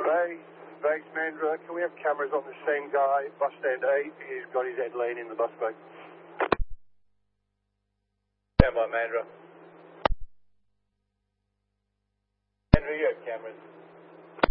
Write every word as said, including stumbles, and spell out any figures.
Hey, thanks, Mandra. Can we have cameras on the same guy, bus stand eight? He's got his head laying in the bus bay. Stand by, Mandra. Mandra, you have cameras.